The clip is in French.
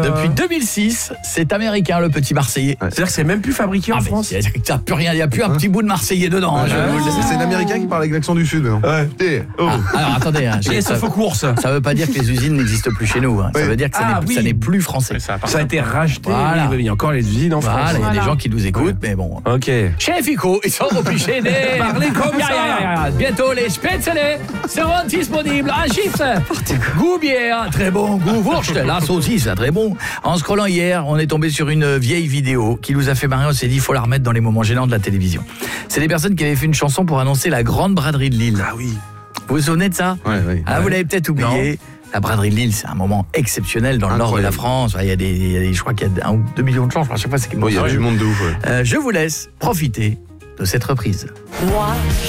Depuis 2006, c'est américain, le petit Marseillais. C'est-à-dire que c'est même plus fabriqué en France. Il n'y a plus rien, il n'y a plus un petit bout de Marseillais dedans. Hein, C'est l'américain qui parle avec l'accent du Sud. Non alors attendez, Et sauf aux courses. ça veut pas dire que les usines n'existent plus chez nous. Hein. Ça veut dire que ça n'est plus français. Ça a été racheté. Voilà. Il y a encore les usines en France. Voilà, il y a des gens qui nous écoutent, mais bon. Ok. Chef Ico, ils sont obligés de parler comme ça. Bientôt les Spätzle seront disponibles en chips. Goût bière, très bon. Goût Wurst, la saucisse, très bon. En scrollant hier, on est tombé sur une vieille vidéo qui nous a fait marrer. On s'est dit, il faut la remettre dans les moments gênants de la télévision. C'est des personnes qui avaient fait une chanson pour annoncer la grande braderie de Lille. Ah oui. Vous vous souvenez de ça? Oui. Vous l'avez peut-être oublié. La braderie de Lille, c'est un moment exceptionnel dans le nord de la France. Il y a des, je crois qu'il y a 1 ou 2 millions de gens. À chaque fois, c'est Il y a du monde de ouf. Je vous laisse profiter de cette reprise. Moi,